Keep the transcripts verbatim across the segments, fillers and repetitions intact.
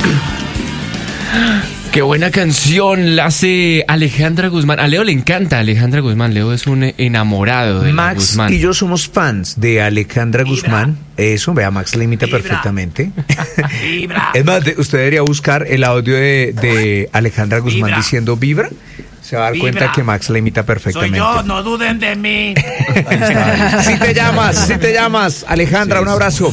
Qué buena canción la hace Alejandra Guzmán. A Leo le encanta Alejandra Guzmán. Leo es un enamorado de Max Guzmán. y yo somos fans de Alejandra Vibra. Guzmán. Eso, vea, Max la imita Vibra. perfectamente. Vibra. Es más, de- usted debería buscar el audio de, de Alejandra Guzmán Vibra. diciendo vibra. Se va a dar Vibra. cuenta que Max la imita Soy perfectamente. yo, no duden de mí. Si te llamas, si te llamas, Alejandra, un abrazo.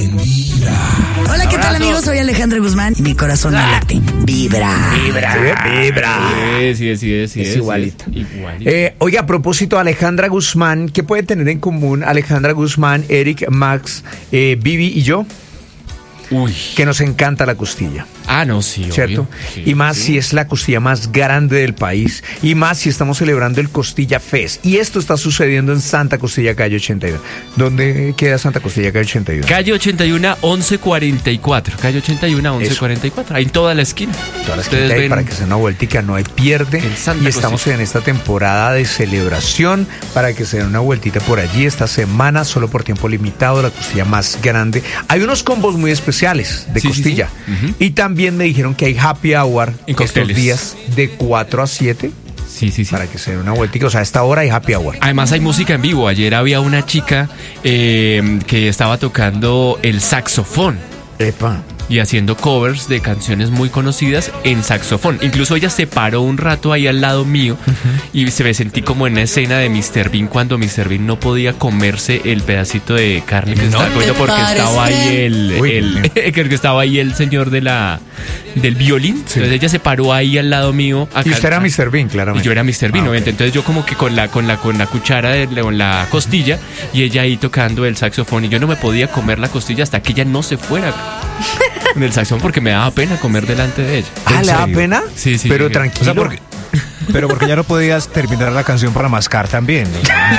Hola, ¿qué tal, amigos? Soy Alejandra Guzmán y mi corazón no late. Vibra. Vibra. Vibra. Sí, sí, sí, sí, Es sí, igualito. sí, igualito. Eh, oye, a propósito, Alejandra Guzmán, ¿qué puede tener en común Alejandra Guzmán, Eric, Max, eh, Vivi y yo? Uy. Que nos encanta la costilla, Ah, no, sí, ¿cierto? obvio. Sí, y más sí. si es la costilla más grande del país, y más si estamos celebrando el Costilla Fest. Y esto está sucediendo en Santa Costilla, calle ochenta y uno. ¿Dónde queda Santa Costilla, calle ochenta y uno? Calle ochenta y uno, once cuarenta y cuatro. Calle ochenta y uno, once cuarenta y cuatro. Ahí en toda la esquina. Todas las Ustedes quintas ahí ven- para que sea una vueltica, no hay pierde. En Santa Y estamos Costilla. en esta temporada de celebración para que se den una vueltita por allí esta semana, solo por tiempo limitado, la costilla más grande. Hay unos combos muy especiales de Sí, sí, costilla. sí. Ujú. Y también me dijeron que hay happy hour En estos cócteles. días de cuatro a siete Sí, sí, sí. para que se den una vueltica. O sea, a esta hora hay happy hour. Además hay música en vivo. Ayer había una chica eh, que estaba tocando el saxofón Epa. y haciendo covers de canciones muy conocidas en saxofón. Incluso ella se paró un rato ahí al lado mío y se me sentí como en una escena de míster Bean cuando míster Bean no podía comerse el pedacito de carne que estaba comiendo porque estaba ahí el, Uy, el Dios creo que estaba ahí el señor de la del violín. Entonces ella se paró ahí al lado mío. a Y usted era cantar. míster Bean, Y claramente. yo era míster Bean, Ah, obviamente. ok. Entonces yo como que con la con la con la cuchara de la, con la costilla y ella ahí tocando el saxofón y yo no me podía comer la costilla hasta que ella no se fuera en el saxofón porque me daba pena comer delante de ella. Ah, ¿le da serio? pena? Sí, sí, Pero sí. tranquilo. O sea, porque, pero porque ya no podías terminar la canción para mascar también.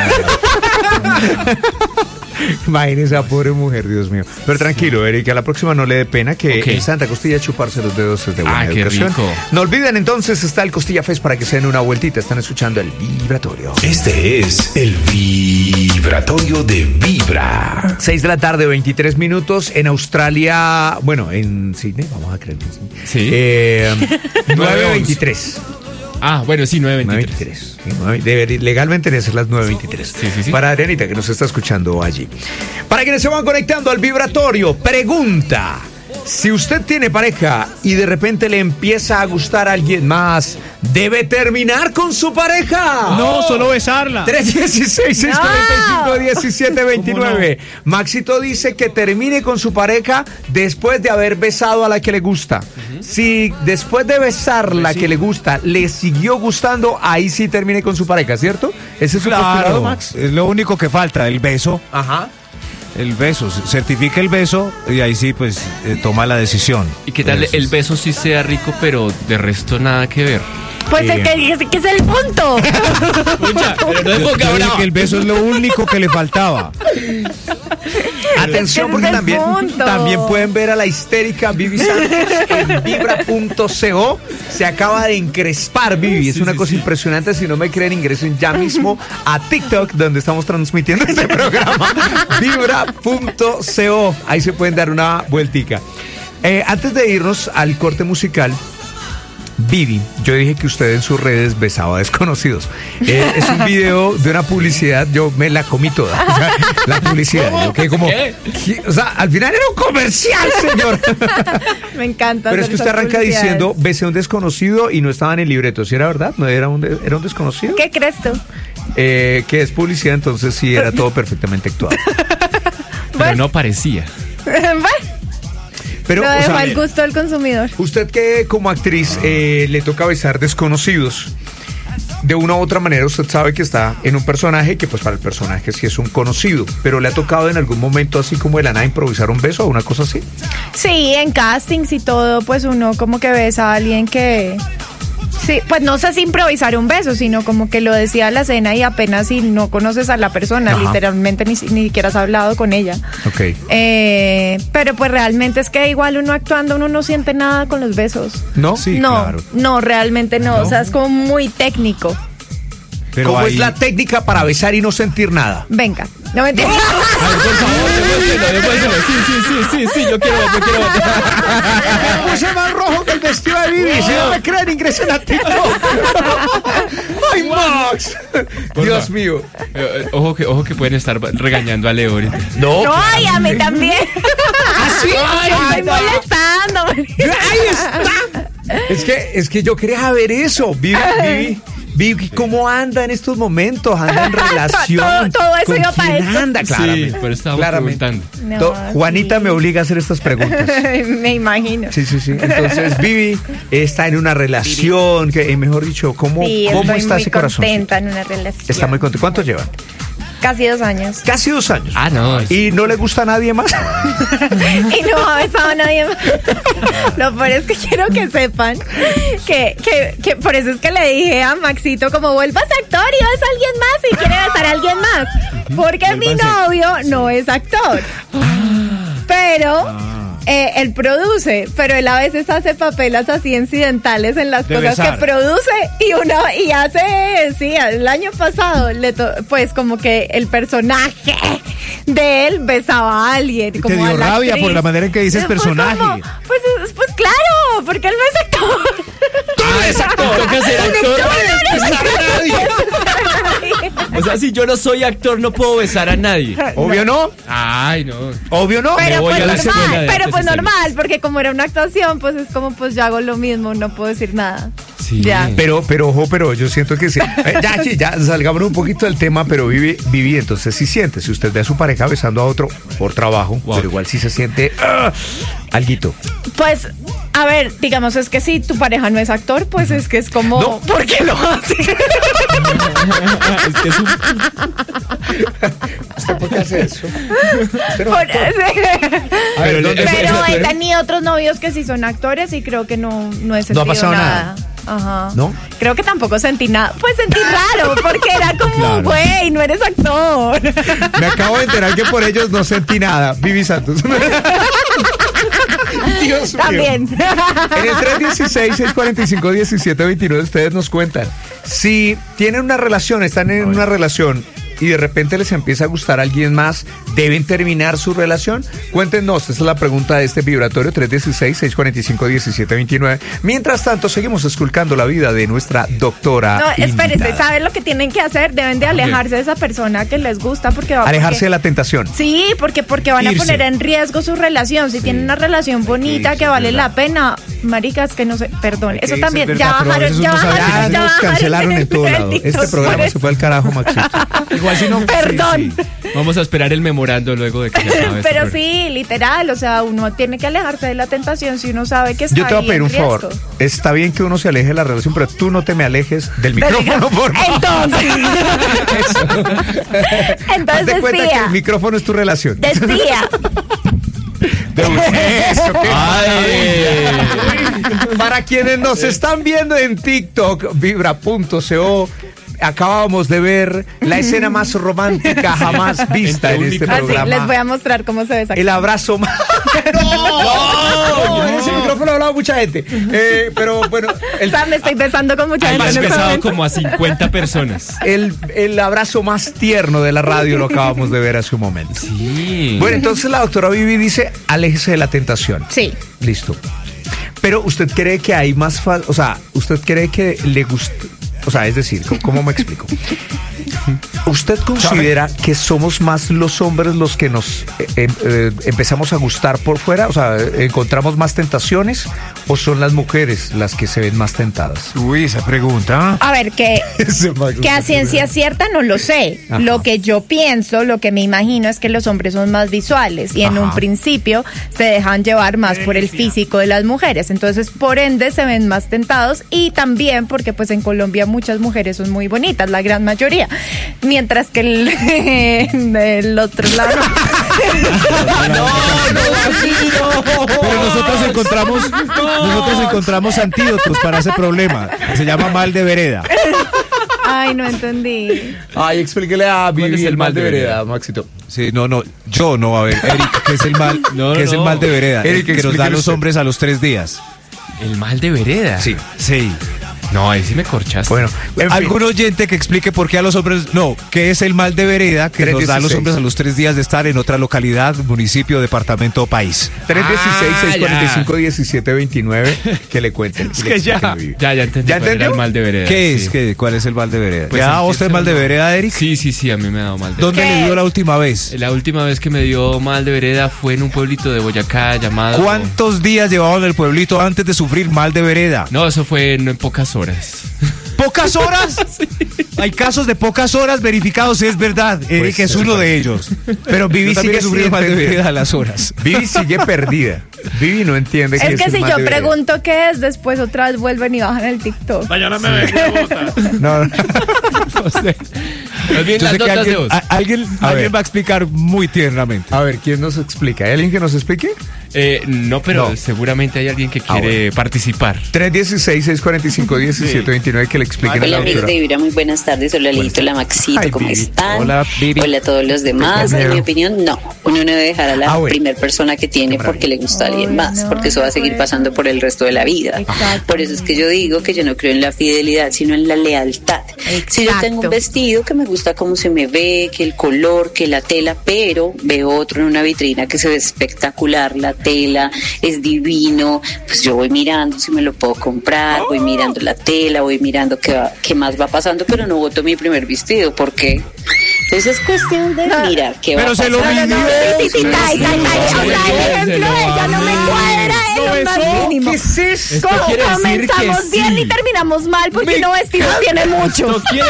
Imagínese a pobre mujer, Dios mío. Pero tranquilo, Erika, a la próxima no le dé pena que Ok. en Santa Costilla chuparse los dedos es de buena Ah, qué educación. rico. No olviden entonces, está el Costilla Fest para que se den una vueltita. Están escuchando el vibratorio. Este es el vibratorio de Vibra. seis de la tarde, veintitrés minutos. En Australia, bueno, en Sydney, vamos a creer que sí. Sí. Eh, nueve veintitrés. Ah, bueno, sí, nueve nueve veintitrés. veintitrés. Sí, nueve- debe- legalmente debe ser las nueve veintitrés. Sí, sí, sí. Para Adrianita, que nos está escuchando allí. Para quienes se van conectando al vibratorio, pregunta. Si usted tiene pareja y de repente le empieza a gustar a alguien más, ¿debe terminar con su pareja? No, solo besarla. tres uno seis, seis cuatro cinco, uno siete dos nueve. Maxito dice que termine con su pareja después de haber besado a la que le gusta. Si después de besar la que le gusta le siguió gustando, ahí sí termine con su pareja, ¿cierto? Ese es su postulado, Claro, Max. es lo único que falta, el beso. Ajá. El beso, certifica el beso y ahí sí, pues, eh, toma la decisión. ¿Y qué tal Eso el es. beso sí sea rico, pero de resto nada que ver? Pues Eh. es que, es que es el punto. Pucha, pero no es Yo boca dije brava. que el beso es lo único que le faltaba. Atención, ese porque es el también, punto. también pueden ver a la histérica Vivi Sánchez en vibra punto co. Se acaba de encrespar, Vivi. Es una cosa impresionante. Si no me creen, ingresen ya mismo a TikTok, donde estamos transmitiendo este programa. vibra punto co. Ahí se pueden dar una vueltica. Eh, antes de irnos al corte musical, Vivi, yo dije que usted en sus redes besaba a desconocidos. Eh, es un video de una publicidad, yo me la comí toda. O sea, la publicidad. Yo quedé como, ¿Qué? ¿qué? O sea, al final era un comercial, señor. Me encanta. Pero es hacer que usted esas arranca publicidades. diciendo, besé a un desconocido y no estaba en el libreto. ¿Sí era verdad? ¿No era un, de- era un desconocido? ¿Qué crees tú? Eh, que es publicidad, entonces sí era todo perfectamente actuado. Pero no parecía. Bueno, Pero, lo o dejo sea, al gusto del consumidor. usted que como actriz eh, le toca besar desconocidos, de una u otra manera usted sabe que está en un personaje que pues para el personaje sí es un conocido, pero le ha tocado en algún momento así como de la nada improvisar un beso o una cosa así. Sí, en castings y todo, pues uno como que besa a alguien que... Sí, pues no sé si improvisar un beso, sino como que lo decía a la cena y apenas si no conoces a la persona, Ajá. literalmente ni, ni siquiera has hablado con ella. Ok. Eh, pero pues realmente es que igual uno actuando, uno no siente nada con los besos. ¿No? Sí, no, claro. no, realmente no, No. o sea, es como muy técnico. Pero ¿Cómo ahí, es la técnica para besar y no sentir nada? Venga, no me entiendes. A ver, por favor, demuéstrelo, demuéstrelo. Sí, sí, sí, sí, sí, yo quiero ver, yo quiero ver. Puse más Vivi, si no me creen, ingresen a TikTok. ¡Ay, Max! Dios mío. Eh, eh, ojo, que, ojo que pueden estar regañando a Leo ahorita. No, No, ay, a mí también. ¿Así? Ay, estoy no. molestando. ¡Ahí está! Es que, es que yo quería saber eso. Vivi, Vivi, Vivi, ¿cómo anda en estos momentos? ¿Anda en relación? Todo- todo eso ¿Con iba para quién esto. anda? Sí, Claramente. pero estábamos claramente. preguntando. No, To- Juanita sí. me obliga a hacer estas preguntas. Me imagino. Sí, sí, sí. Entonces, Vivi está en una relación, que, eh, mejor dicho, ¿cómo, Sí, ¿cómo estoy está muy ese corazón? contenta en una relación. Está muy contento. ¿Cuánto llevan? Casi dos años. Casi dos años. Ah, no. es- ¿Y no le gusta a nadie más? Y no ha besado a nadie más. Lo peor es que quiero que sepan que, que, que por eso es que le dije a Maxito como vuelvas actor y ves a alguien más y quiere besar a alguien más. Porque mi novio no es actor. Pero eh, él produce, pero él a veces hace papeles así incidentales en las De cosas besar. que produce y uno y hace, sí, el año pasado le to- pues como que el personaje de él besaba a alguien. Te como dio a la rabia actriz. por la manera en que dices Pues personaje. como, pues, es- pues claro, porque él no es actor. Ah, exacto. Toca ser actor. O sea, si yo no soy actor, no puedo besar a nadie. Obvio no. Ay, no. Obvio no. Pero voy pues a la escuela normal, de pero artes pues escénicas. normal, porque como era una actuación, pues es como pues yo hago lo mismo, no puedo decir nada. Sí. Ya. Pero, pero, ojo, pero yo siento que sí. Eh, ya, sí, ya, salgamos un poquito del tema, pero Vivi, Vivi, entonces sí siente. Si usted ve a su pareja besando a otro por trabajo, Wow. pero igual sí se siente ah, alguito. Pues, a ver, digamos, es que si tu pareja no es actor, pues es que es como, No. ¿por qué lo hace? Es que es un... ¿Usted por qué hace eso? Usted no- Por- A ver, Pero ¿dónde le- fue Pero eso? he tenido otros novios que sí son actores y creo que no, no he sentido ha pasado nada. Ajá. ¿No? Creo que tampoco sentí nada. Pues sentí raro, porque era como, güey, no eres actor. Me acabo de enterar que por ellos no sentí nada. Vivi Santos. Dios mío. También. En el tres uno seis, seis cuatro cinco, uno siete dos nueve ustedes nos cuentan. Si tienen una relación, están en una relación y de repente les empieza a gustar a alguien más, ¿deben terminar su relación? Cuéntenos, esta es la pregunta de este vibratorio tres uno seis, seis cuatro cinco, uno siete dos nueve. Mientras tanto, seguimos esculcando la vida de nuestra doctora. No, espérese, invitada. ¿saben lo que tienen que hacer? Deben de alejarse de esa persona que les gusta porque va Alejarse de porque- la tentación. Sí, porque porque van a Irse. poner en riesgo su relación. Si tienen una relación bonita Sí, que sí, vale es la verdad. pena, maricas que no sé, perdón, Hay que eso irse, también es ya verdad, pero a bajaron, veces ya uno sabe- bajaron, Ya ya nos bajaron cancelaron en todo lado. TikTok Este por programa eso. se fue al carajo, Maxito. Igual si no. Perdón. sí, sí. Vamos a esperar el memorando luego de que se acabe este Pero programa. sí, literal, o sea, uno tiene que alejarse de la tentación si uno sabe que está Yo te voy a ahí pedir en un favor. riesgo. Está bien que uno se aleje de la relación, pero tú no te me alejes del micrófono, por favor. Entonces, entonces Hazte cuenta que decía, el micrófono es tu relación. decía, Eso, qué Ay. Para quienes nos están viendo en TikTok, vibra punto co, acabábamos de ver la escena más romántica jamás vista en este así, programa. les voy a mostrar cómo se besa. El abrazo más. ¡No! En ese micrófono ha hablado mucha gente. Eh, pero bueno, el, O sea, me estoy besando con mucha Ahí gente. has en este besado momento. como a cincuenta personas. el, el abrazo más tierno de la radio lo acabamos de ver hace un momento. Sí. Bueno, entonces la doctora Vivi dice, aléjese de la tentación. Sí. Listo. Pero usted cree que hay más fa- o sea, usted cree que le gusta, o sea, es decir, ¿cómo, cómo me explico? ¿Usted considera que somos más los hombres los que nos eh, em- eh, empezamos a gustar por fuera? O sea, ¿encontramos más tentaciones o son las mujeres las que se ven más tentadas? Uy, esa pregunta. A ver, que, que a ciencia cierta no lo sé. Ajá. Lo que yo pienso, lo que me imagino es que los hombres son más visuales y en Ajá. un principio se dejan llevar más por el físico de las mujeres. Entonces, por ende, se ven más tentados y también porque pues en Colombia muchas mujeres son muy bonitas, la gran mayoría. Mientras que el, del otro lado... Pero nosotros encontramos, nosotros encontramos antídotos para ese problema. Se llama mal de vereda. Ay, no entendí. Ay, explíquele a ¿Cuál Vivi es el mal de vereda, Maxito. Sí, no, no, yo no, a ver, Eric, ¿qué es el mal, No, qué es el no. mal de vereda? Eric, El que nos dan explíquele los usted. hombres a los tres días. El mal de vereda. Sí, sí. No, ahí sí me corchaste. Bueno, en fin. ¿Algún oyente que explique por qué a los hombres, no, qué es el mal de vereda que nos da a los hombres a los tres días de estar en otra localidad, municipio, departamento o país? tres uno seis, seis cuatro cinco, Ah, uno siete dos nueve, que le cuenten. Es le que ya- expliquen, Vivi. Ya, ya entendí. ¿Ya cuál era entendió? el mal de vereda. ¿Qué es? sí. ¿Qué, ¿Cuál es el mal de vereda? Pues ¿Le da a usted empieza mal de uno- vereda, Eric? Sí, sí, sí, a mí me ha dado mal de ¿Dónde ¿Qué? le dio la última vez? La última vez que me dio mal de vereda fue en un pueblito de Boyacá llamado... ¿Cuántos días llevaba en el pueblito antes de sufrir mal de vereda? No, eso fue en, en pocas horas. ¿Pocas horas? Hay casos de pocas horas verificados, es verdad. Eric Pues, es uno de ellos. Pero Vivi Yo también sigue he sufrido sin mal de entender. vereda a las horas. Vivi sigue perdida. Vivi no entiende qué Es es que el si mal yo de vereda. pregunto qué es, después otra vez vuelven y bajan el TikTok. Mañana me vengo a botar. No, no. No sé. Más bien Yo las sé que notas de alguien, voz. a- alguien, A alguien ver. va a explicar muy tiernamente. A ver, ¿quién nos explica? ¿Hay alguien que nos explique? Eh, no, pero No. seguramente hay alguien que Ah, quiere participar. tres uno seis, seis cuatro cinco, uno siete dos nueve, que le expliquen a Hola la amigos doctora. de Vibra, muy buenas tardes. Hola Lito, la Maxito, Ay, ¿cómo Vivi. están? Hola, Vivi. Hola a todos los demás. Qué En mi miedo. opinión, no. Uno no debe dejar a la Ah, bueno. primera persona que tiene Qué porque le gusta a alguien Ay, más, no, porque eso va a seguir bueno. pasando por el resto de la vida. Exacto. Por eso es que yo digo que yo no creo en la fidelidad, sino en la lealtad. Si yo tengo un Exacto. vestido que me gusta cómo se me ve, que el color, que la tela, pero veo otro en una vitrina que se ve espectacular, la tela es divino, pues yo voy mirando si me lo puedo comprar, voy mirando la tela, voy mirando qué, va- qué más va pasando, pero no voto mi primer vestido, porque entonces es cuestión de mirar qué va Pero se lo pasando. midió. Sí, sí, sí, tai, tai, tai. O sea, el ejemplo de ella no me cuadra en lo más mínimo. ¿Qué es esto? Esto ¿Cómo quiere decir que comenzamos bien sí. y terminamos mal porque uno vestido tiene muchos? quiere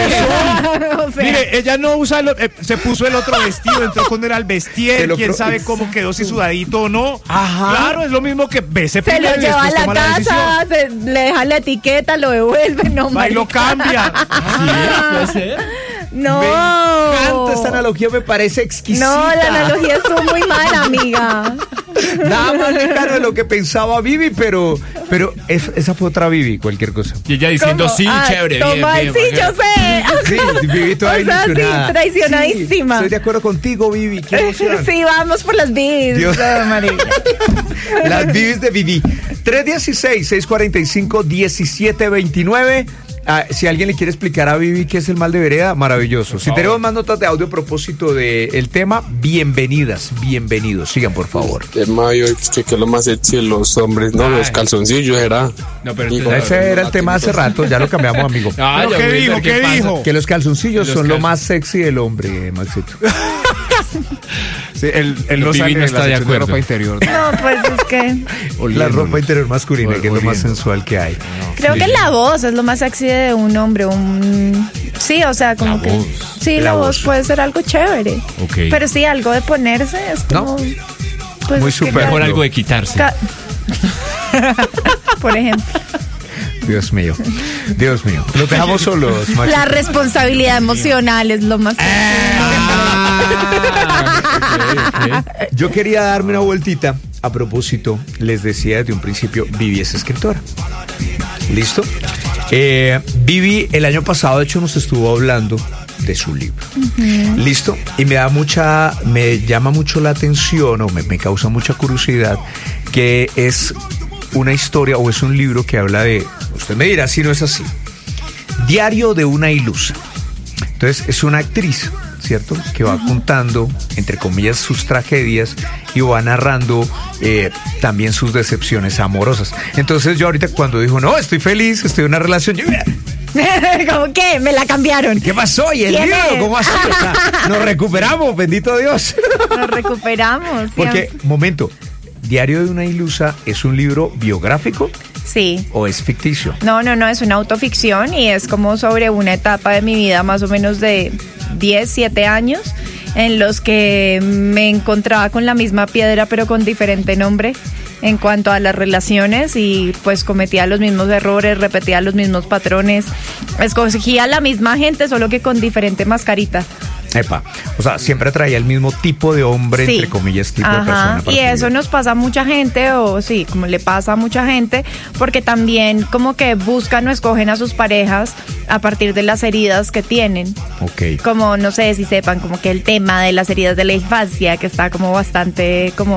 decir O sea, Mire, ella no usa, el- eh, se puso el otro vestido, entró con el Te albestier, lo quién pro- sabe cómo quedó, si sudadito o no. Ajá. Claro, es lo mismo que ve, se se pila lo y lleva a después la toma la decisión. casa, se, le deja la etiqueta, lo devuelve, no Va y lo marica. cambia. puede ser. No. Me encanta esta analogía, me parece exquisita. No, la analogía estuvo muy mala, amiga. Nada más lejano de lo que pensaba Vivi, pero, pero es- esa fue otra Vivi, cualquier cosa. Y ella diciendo, ¿Cómo? sí, Ah, chévere, bien, toma, bien. sí, porque- yo sé. Sí, Vivi toda O sea, sí, ilusionada. traicionadísima. Sí, estoy de acuerdo contigo, Vivi. Qué emoción. Sí, vamos por las bibs. Dios. No, marica. Las Vivis de Vivi. tres uno seis, seis cuatro cinco, uno siete dos nueve. Ah, si alguien le quiere explicar a Vivi qué es el mal de vereda, maravilloso. Si tenemos más notas de audio a propósito del tema, bienvenidas, bienvenidos. Sigan, por favor. El mayo, que es lo más sexy de los hombres, ¿no? Ay. Los calzoncillos, era. No, pero Digo, este- Ese era el tema hace rato, ya lo cambiamos, amigo. Ah, ¿Pero ya qué voy a dijo? ver ¿Qué pasa. dijo? Que los calzoncillos Los son lo calzon- más sexy del hombre, Maxito. Sí, él, él no Vivi sale no de está la de sección acuerdo. ropa interior. No, pues es que La ropa interior masculina, que es lo más Oliendo. sensual que hay. creo que la voz es lo más sexy de un hombre. Un... Sí, o sea, como La que. voz. Sí, la, La voz. voz. puede ser algo chévere. Ok. Pero sí, algo de ponerse es como. Pues Muy es que súper. ya- Mejor algo de quitarse. Ca- Por ejemplo, Dios mío, Dios mío. Los dejamos solos, Maxito. la responsabilidad emocional es lo más sexy. Ah, ok, ok. Yo quería darme una vueltita. A propósito, les decía desde un principio, Vivi es escritora. ¿Listo? Eh, Vivi el año pasado, de hecho, nos estuvo hablando de su libro. ¿Listo? Y me da mucha, me llama mucho la atención o me, me causa mucha curiosidad que es una historia o es un libro que habla de, usted me dirá si no es así, Diario de una ilusa. Entonces es una actriz, ¿cierto? Que va contando, entre comillas, sus tragedias y va narrando eh, también sus decepciones amorosas. Entonces yo ahorita cuando dijo, no, estoy feliz, estoy en una relación, yo, ¿Cómo que? Me la cambiaron. ¿qué pasó? ¿Y el ¿Quién libro? es? ¿Cómo así? O sea, nos recuperamos, bendito Dios. Nos recuperamos. Porque, momento, Diario de una ilusa es un libro biográfico Sí. o es ficticio. No, no, no, es una autoficción y es como sobre una etapa de mi vida más o menos de diez, siete años en los que me encontraba con la misma piedra pero con diferente nombre en cuanto a las relaciones y pues cometía los mismos errores, repetía los mismos patrones, escogía la misma gente solo que con diferente mascarita. Epa, o sea, siempre traía el mismo tipo de hombre, Sí. entre comillas, tipo de Ajá, persona. para y tu eso vida. nos pasa a mucha gente, o sí, como le pasa a mucha gente, porque también como que buscan o escogen a sus parejas a partir de las heridas que tienen. Ok. Como, no sé si sepan, como que el tema de las heridas de la infancia, que está como bastante como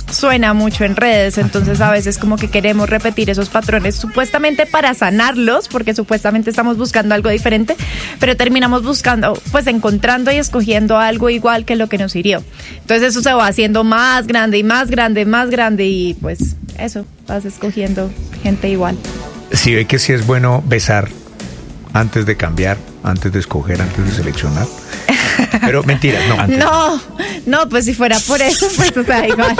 suena mucho en redes, entonces a veces como que queremos repetir esos patrones supuestamente para sanarlos, porque supuestamente estamos buscando algo diferente, pero terminamos buscando, pues encontrando y escogiendo algo igual que lo que nos hirió. Entonces eso se va haciendo más grande y más grande, más grande y pues eso, vas escogiendo gente igual. Sí, ve que sí es bueno besar antes de cambiar, antes de escoger, antes de seleccionar. Pero mentiras, no. Antes. No, no, pues si fuera por eso, pues o sea, igual.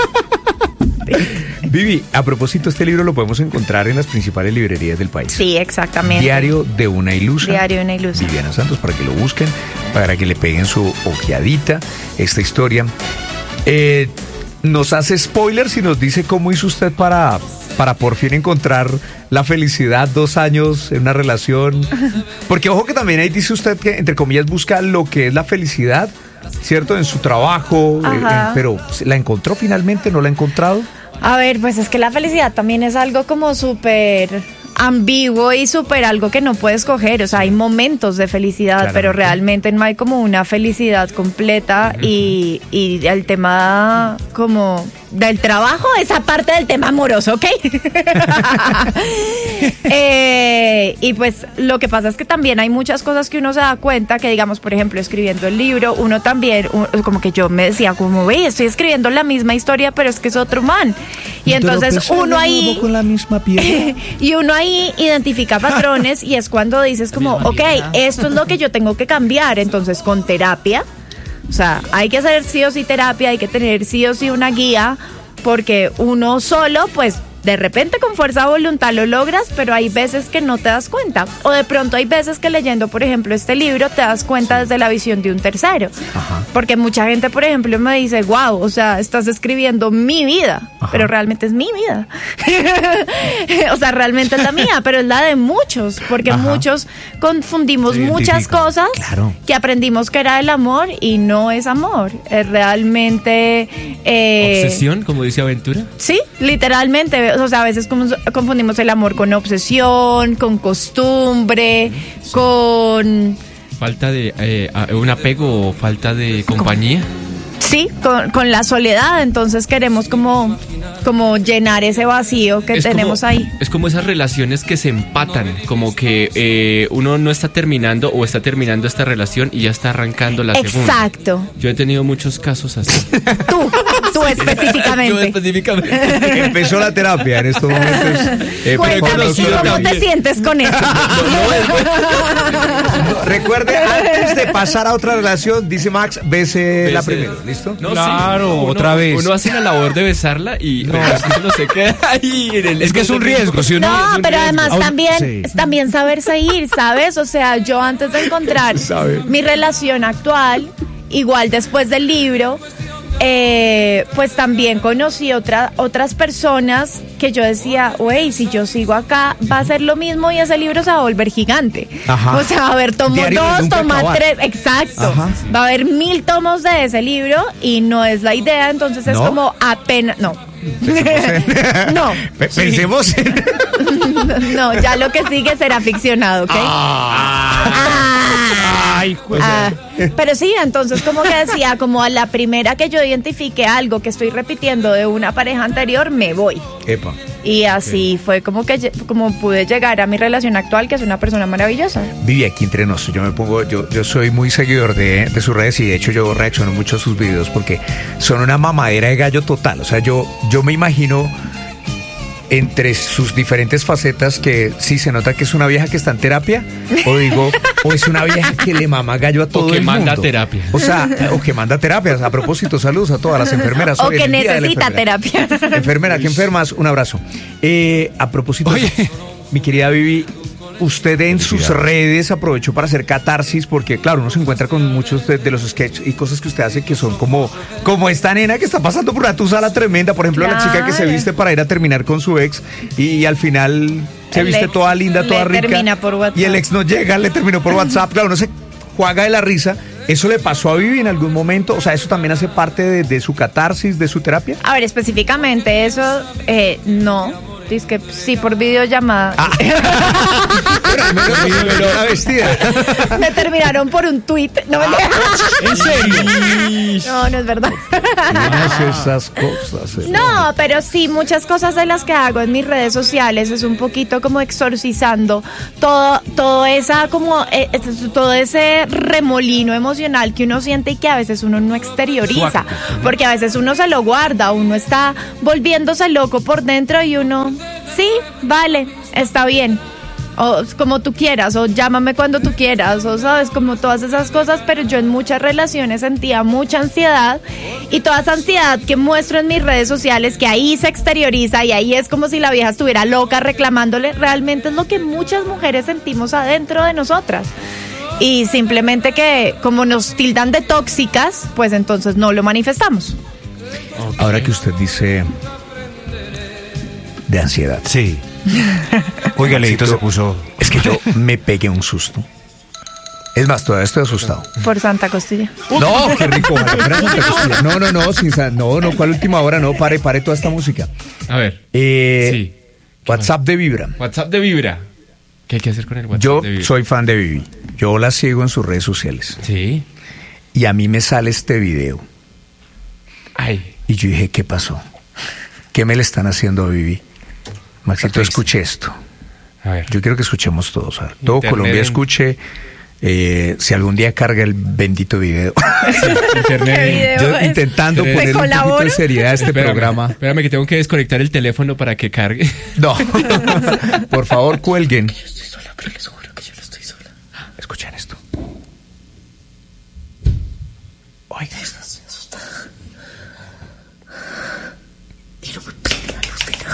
Vivi, a propósito, este libro lo podemos encontrar en las principales librerías del país. Sí, exactamente. Diario de una ilusa. Diario de una ilusa. Viviana Santos, para que lo busquen, para que le peguen su ojeadita esta historia. Eh, nos hace spoilers y nos dice cómo hizo usted para, para por fin encontrar la felicidad, dos años en una relación. Porque ojo que también ahí dice usted que, entre comillas, busca lo que es la felicidad, ¿cierto? En su trabajo, eh, eh, pero ¿la encontró finalmente? ¿No la ha encontrado? A ver, pues es que la felicidad también es algo como súper ambiguo y súper algo que no puedes coger. O sea, hay momentos de felicidad, claro, pero realmente no hay como una felicidad completa. Uh-huh. y, y el tema como del trabajo, esa parte del tema amoroso, ¿ok? eh, y pues lo que pasa es que también hay muchas cosas que uno se da cuenta, que digamos, por ejemplo, escribiendo el libro, uno también, un, como que yo me decía, como, ve, estoy escribiendo la misma historia, pero es que es otro man. Y entonces uno ahí, con la misma piel. y uno ahí identifica patrones y es cuando dices como, ok, esto es lo que yo tengo que cambiar. Entonces con terapia, o sea, hay que hacer sí o sí terapia, hay que tener sí o sí una guía, porque uno solo, pues, de repente con fuerza de voluntad lo logras, pero hay veces que no te das cuenta. O de pronto hay veces que leyendo, por ejemplo, este libro, te das cuenta desde la visión de un tercero. Ajá. Porque mucha gente, por ejemplo, me dice, wow, o sea, estás escribiendo mi vida. Ajá. Pero realmente es mi vida. O sea, realmente es la mía, pero es la de muchos. Porque Ajá. muchos confundimos muchas cosas, claro, que aprendimos que era el amor y no es amor. Es realmente... Eh, ¿obsesión, como dice Aventura? Sí, literalmente. O sea, a veces confundimos el amor con obsesión, con costumbre, sí, con... falta de eh, un apego o falta de compañía. Sí, con, con la soledad. Entonces queremos como, como llenar ese vacío que es tenemos como, ahí. Es como esas relaciones que se empatan, como que eh, uno no está terminando o está terminando esta relación y ya está arrancando la Exacto. segunda. Exacto. Yo he tenido muchos casos así. Tú, tú específicamente. Yo específicamente. Empezó la terapia en estos momentos. Eh, Cuéntame, ¿y cómo también te sientes con eso? No, no, no, recuerde, antes de pasar a otra relación, dice Max, bese la primera. ¿Listo? No, claro, sí, uno, otra vez. Uno hace la labor de besarla y no, uno se queda ahí. En el, es que es un riesgo. Si uno, no, es un pero riesgo. además también, sí. también saber seguir, ¿sabes? O sea, yo antes de encontrar mi relación actual, igual después del libro, eh, pues también conocí otra, otras personas que yo decía, güey, si yo sigo acá, va a ser lo mismo y ese libro se va a volver gigante. Ajá. O sea, va a haber tomo Diario dos, toma acabar. tres, exacto. Ajá. Va a haber mil tomos de ese libro y no es la idea, entonces es ¿no? como apenas, no. No. Pensemos en... No, ya lo que sigue será ficcionado, ¿ok? Ah. Ah. Ay, pues. Ah. Pero sí, entonces como que decía, como a la primera que yo identifique algo que estoy repitiendo de una pareja anterior, me voy. Epa. Y así sí. fue como que como pude llegar a mi relación actual, que es una persona maravillosa. Vivi, aquí entre nosotros, yo me pongo, yo, yo soy muy seguidor de, de sus redes y de hecho yo reacciono mucho a sus videos porque son una mamadera de gallo total. O sea, yo, yo me imagino entre sus diferentes facetas que sí se nota que es una vieja que está en terapia, o digo, o es una vieja que le mama gallo a todo el mundo. O que manda terapia. O sea, o que manda terapias. A propósito, saludos a todas las enfermeras. O que necesita terapia. Enfermera, que enfermas, un abrazo. Eh, a propósito, Oye. mi querida Vivi, usted en sus redes aprovechó para hacer catarsis, porque claro, uno se encuentra con muchos de, de los sketches y cosas que usted hace que son como, como esta nena que está pasando por una tusala tremenda, por ejemplo, claro. la chica que se viste para ir a terminar con su ex y, y al final se el viste toda linda, toda rica termina por WhatsApp. Y el ex no llega, le terminó por WhatsApp, claro, uno se juega de la risa. ¿Eso le pasó a Vivi en algún momento? O sea, ¿eso también hace parte de, de su catarsis, de su terapia? A ver, específicamente eso, eh, no. dice que sí, por videollamada. Ah. Pero al menos me vio la vestida. Me terminaron por un tweet. No, me ¿En serio? no, no es verdad. No hace esas cosas. eh. No, pero sí, muchas cosas de las que hago en mis redes sociales es un poquito como exorcizando todo, todo esa como eh, todo ese remolino emocional que uno siente y que a veces uno no exterioriza, porque a veces uno se lo guarda, uno está volviéndose loco por dentro y uno, sí, vale, está bien. O como tú quieras, o llámame cuando tú quieras, o sabes, como todas esas cosas, pero yo en muchas relaciones sentía mucha ansiedad, y toda esa ansiedad que muestro en mis redes sociales, que ahí se exterioriza y ahí es como si la vieja estuviera loca reclamándole, realmente es lo que muchas mujeres sentimos adentro de nosotras. Y simplemente que como nos tildan de tóxicas, pues entonces no lo manifestamos. Okay. Ahora que usted dice de ansiedad. Sí. Oiga, Leito se puso. Es que yo me pegué un susto. Es más, todavía estoy asustado. Por Santa Costilla. No, qué rico. Santa Costilla. No, no, no, sin, no, no, ¿cuál última hora? No, pare, pare toda esta música. A ver. Eh, sí. WhatsApp de Vibra. WhatsApp de Vibra. ¿Qué hay que hacer con el WhatsApp yo de Vibra? Yo soy fan de Vivi. Yo la sigo en sus redes sociales. Sí. Y a mí me sale este video. Ay. Y yo dije, ¿qué pasó? ¿Qué me le están haciendo a Vivi? Maxito, escuche esto. A ver. Yo quiero que escuchemos todos. A ver, todo Internet Colombia en... escuche. Eh, si algún día carga el bendito video. Sí, internet. Yo intentando ¿Te poner un poquito de seriedad a este espérame, programa. Espérame que tengo que desconectar el teléfono para que cargue. No. Por favor, cuelguen. Yo estoy sola, pero les juro que yo no estoy sola. Escuchen esto. Oigan. Estoy asustada. Y no me pega la luz de nada.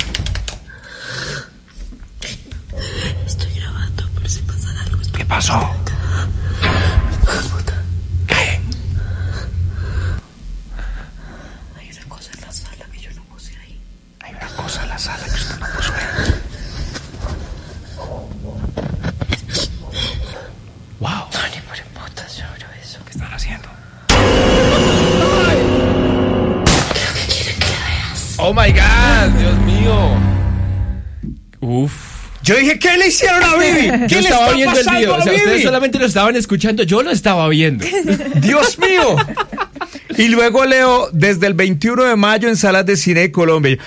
Estoy grabando por si pasa algo. ¿Qué pasó? ¿Qué? Hay una cosa en la sala que yo no puse ahí. Hay una cosa en la sala que usted no puso ahí. Wow. No, ni por embotas, yo abro eso. ¿Qué están haciendo? Creo que quieren que la veas. Oh my God, Dios mío. Uf. Yo dije, ¿qué le hicieron a Vivi? ¿Qué Yo le estaba está viendo el pasando video. a O sea, Vivi? ustedes solamente lo estaban escuchando. Yo lo estaba viendo. Dios mío. Y luego leo, desde el veintiuno de mayo en salas de cine de Colombia.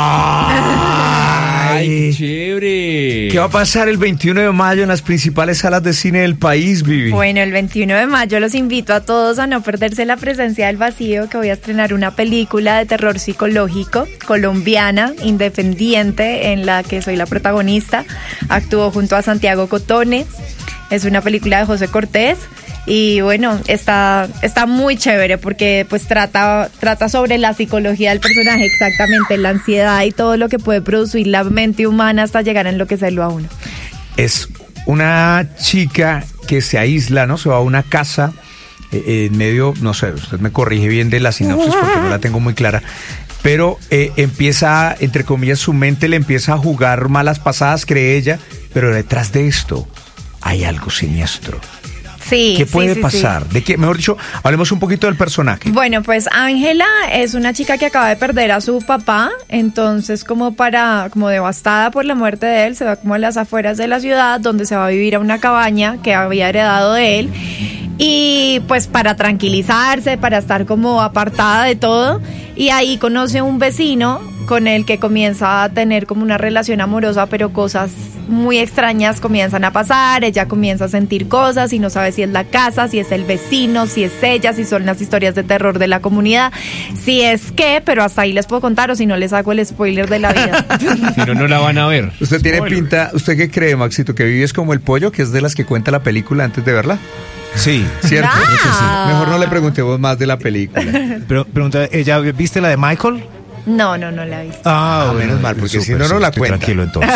¡Ay! Ay, qué chévere. ¿Qué va a pasar el veintiuno de mayo en las principales salas de cine del país, Vivi? Bueno, el veintiuno de mayo los invito a todos a no perderse La Presencia del Vacío, que voy a estrenar una película de terror psicológico colombiana, independiente, en la que soy la protagonista. Actúo junto a Santiago Cotones. Es una película de José Cortés. Y bueno, está, está muy chévere porque pues trata, trata sobre la psicología del personaje, exactamente, la ansiedad y todo lo que puede producir la mente humana hasta llegar a enloquecerlo a uno. Es una chica que se aísla, ¿no? Se va a una casa eh, en medio, no sé, usted me corrige bien de la sinopsis porque no la tengo muy clara, pero eh, empieza, entre comillas, su mente le empieza a jugar malas pasadas, cree ella, pero detrás de esto hay algo siniestro. Sí, ¿Qué puede sí, sí, pasar? sí. ¿De qué? Mejor dicho, hablemos un poquito del personaje. Bueno, pues Ángela es una chica que acaba de perder a su papá, entonces como para, como devastada por la muerte de él, se va como a las afueras de la ciudad, donde se va a vivir a una cabaña que había heredado de él, y pues para tranquilizarse, para estar como apartada de todo, y ahí conoce un vecino con el que comienza a tener como una relación amorosa, pero cosas muy extrañas comienzan a pasar, ella comienza a sentir cosas y no sabe si es la casa, si es el vecino, si es ella, si son las historias de terror de la comunidad, si es qué, pero hasta ahí les puedo contar o si no les hago el spoiler de la vida. Si no, no la van a ver. Usted tiene Spoiler. pinta, ¿usted qué cree, Maxito? ¿Que Vivi es como el pollo, que es de las que cuenta la película antes de verla? Sí. ¿Cierto? Ah. Creo que sí. Mejor no le preguntemos más de la película. Pero pregunta, ¿ella viste la de Michael? No, no, no la he visto. Ah, Ah, menos mal, porque si no, no sí, la estoy cuenta. Tranquilo, entonces.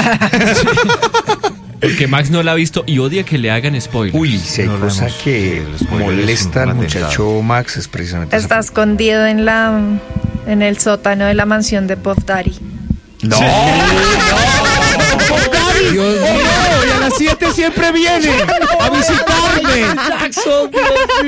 Porque Max no la ha visto y odia que le hagan spoilers. Uy, si hay No lo cosa hemos- que el spoiler es molesta un al atentado. muchacho Max es precisamente Está esa- escondido en la en el sótano de la mansión de Puff Daddy. ¡No! Dios mío, y a las siete siempre viene a visitarme.